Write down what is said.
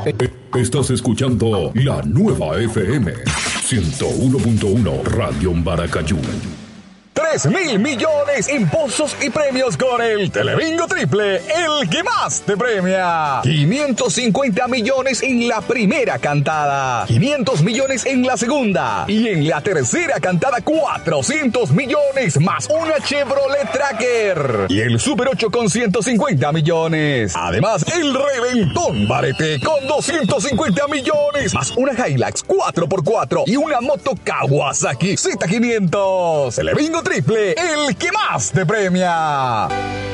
Estás escuchando la nueva FM 101.1 Radio Maracayú. 3.000 millones en pozos y premios con el Telebingo Triple, el que más te premia. 550 millones en la primera cantada, 500 millones en la segunda y en la tercera cantada 400 millones más una Chevrolet Tracker y el Super 8 con 150 millones. Además, el Reventón Barete con 250 millones más una Hilux 4x4 y una moto Kawasaki Z500. Telebingo Triple, el que más te premia.